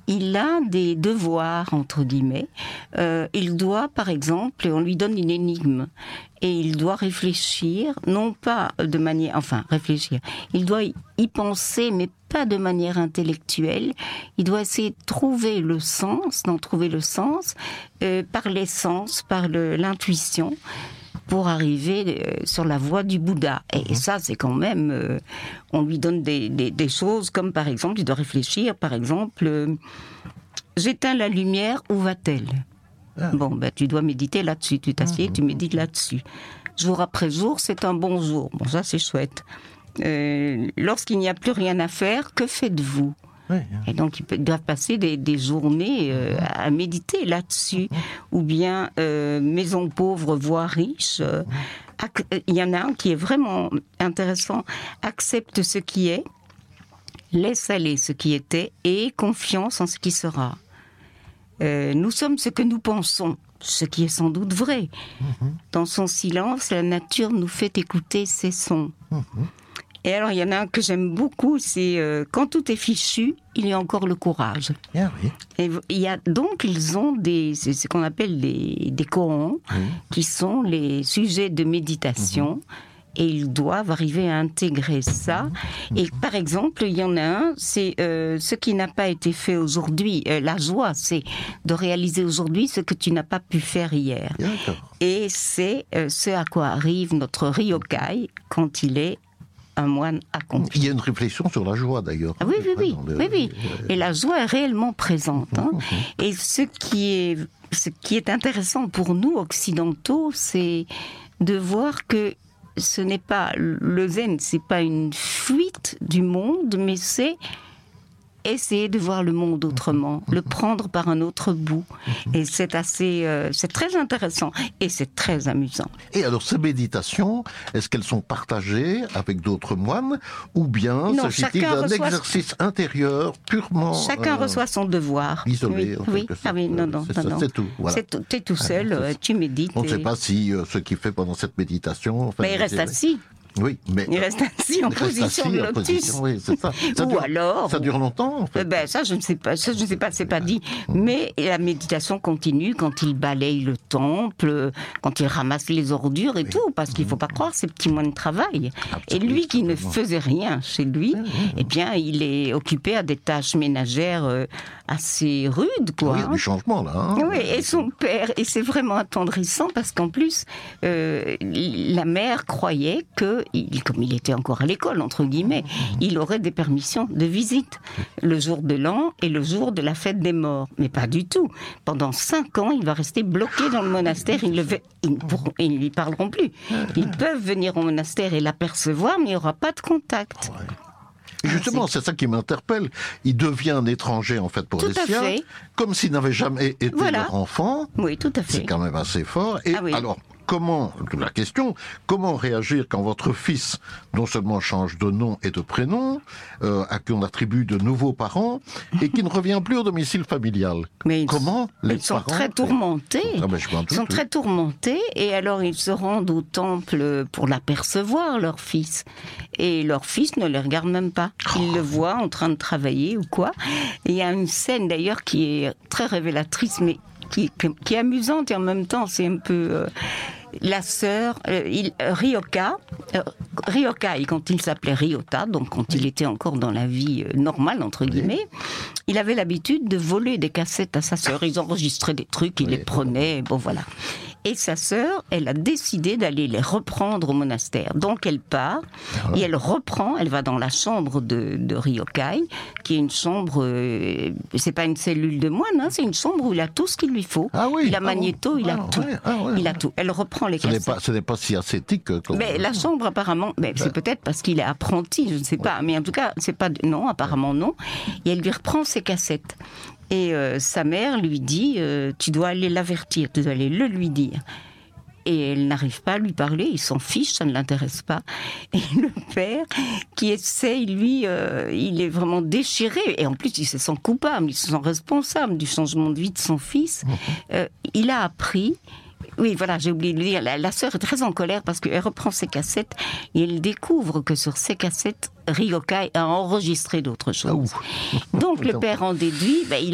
il a des devoirs, entre guillemets. Il doit, par exemple, on lui donne une énigme et il doit réfléchir, non pas de manière... Enfin, réfléchir. Il doit y penser, mais pas de manière intellectuelle. Il doit essayer de trouver le sens, par l'essence, par l'intuition, pour arriver sur la voie du Bouddha. Et ça, c'est quand même... on lui donne des choses comme, par exemple, il doit réfléchir, par exemple, j'éteins la lumière, où va-t-elle ? Bon, tu dois méditer là-dessus. Tu t'assieds, tu médites là-dessus. Jour après jour, c'est un bon jour. Bon, ça, c'est chouette. Lorsqu'il n'y a plus rien à faire, que faites-vous ? Et donc, ils doivent passer des journées à méditer là-dessus. Ou bien, maison pauvre, voie riche. Il y en a un qui est vraiment intéressant. Accepte ce qui est, laisse aller ce qui était et confiance en ce qui sera. Nous sommes ce que nous pensons, ce qui est sans doute vrai. Dans son silence, la nature nous fait écouter ses sons. Et alors, il y en a un que j'aime beaucoup, c'est quand tout est fichu, il y a encore le courage. Et donc, ils ont c'est ce qu'on appelle des koans, qui sont les sujets de méditation. Et ils doivent arriver à intégrer ça. Et par exemple, il y en a un, c'est ce qui n'a pas été fait aujourd'hui. La joie, c'est de réaliser aujourd'hui ce que tu n'as pas pu faire hier. Et c'est ce à quoi arrive notre Ryokai quand il est un moine accompli. Il y a une réflexion sur la joie, d'ailleurs. Ah, oui. Et la joie est réellement présente. Et ce qui est intéressant pour nous, occidentaux, c'est de voir que ce n'est pas le zen, c'est pas une fuite du monde, mais c'est essayer de voir le monde autrement, le prendre par un autre bout. Et c'est très intéressant et c'est très amusant. Et alors, ces méditations, est-ce qu'elles sont partagées avec d'autres moines ou bien s'agit-il d'un exercice intérieur purement... Chacun reçoit son devoir. Isolé. Oui. Non. C'est tout. Voilà. Tu es tout seul, tu médites. On ne sait pas si ce qu'il fait pendant cette méditation... Mais il reste assis. Oui, mais il reste assis en position de lotus. Oui, c'est ça. Ça dure longtemps, en fait. Ça, je ne sais pas. C'est pas dit. Mais la méditation continue quand il balaye le temple, quand il ramasse les ordures et tout, parce qu'il ne faut pas croire ces petits moines travaillent. Et lui qui ne faisait rien chez lui, eh bien, il est occupé à des tâches ménagères assez rudes, quoi. Oui, il y a du changement, là. Oui, et son père, et c'est vraiment attendrissant, parce qu'en plus, la mère croyait que comme il était encore à l'école, entre guillemets, il aurait des permissions de visite le jour de l'an et le jour de la fête des morts. Mais pas du tout. Pendant 5 ans, il va rester bloqué dans le monastère. Ils ne lui parleront plus. Ils peuvent venir au monastère et l'apercevoir, mais il n'y aura pas de contact. Et justement, c'est ça qui m'interpelle. Il devient un étranger, en fait, pour les siens, comme s'il n'avait jamais été leur enfant. Oui, tout à fait. C'est quand même assez fort. Et alors, comment réagir quand votre fils, non seulement change de nom et de prénom, à qui on attribue de nouveaux parents, et qui ne revient plus au domicile familial? Comment les sont parents... très tourmentés. Ils sont très tourmentés, et alors ils se rendent au temple pour l'apercevoir, leur fils. Et leur fils ne les regarde même pas. Ils le voient en train de travailler ou quoi. Et il y a une scène d'ailleurs qui est très révélatrice, mais qui est amusante et en même temps c'est un peu... la sœur, Ryokai, quand il s'appelait Ryota, donc quand il était encore dans la vie normale, entre guillemets, il avait l'habitude de voler des cassettes à sa sœur. Ils enregistraient des trucs, il les prenait, bon voilà. Et sa sœur, elle a décidé d'aller les reprendre au monastère. Donc elle part, et elle reprend, elle va dans la chambre de Ryokai, qui est une chambre, c'est pas une cellule de moine, c'est une chambre où il a tout ce qu'il lui faut. Il a magnéto, il a tout. Il a tout. Elle reprend les cassettes. Ce n'est pas si ascétique. Mais la chambre, apparemment, c'est peut-être parce qu'il est apprenti, je ne sais pas. Mais en tout cas, c'est pas... Non, apparemment non. Et elle lui reprend ses cassettes. Et sa mère lui dit tu dois aller l'avertir, tu dois aller le lui dire. Et elle n'arrive pas à lui parler, il s'en fiche, ça ne l'intéresse pas. Et le père, qui essaye, lui, il est vraiment déchiré. Et en plus, il se sent coupable, il se sent responsable du changement de vie de son fils. Il a appris... Oui, voilà, j'ai oublié de le dire. La sœur est très en colère parce qu'elle reprend ses cassettes et elle découvre que sur ces cassettes, Ryokai a enregistré d'autres choses. Donc le père en déduit, il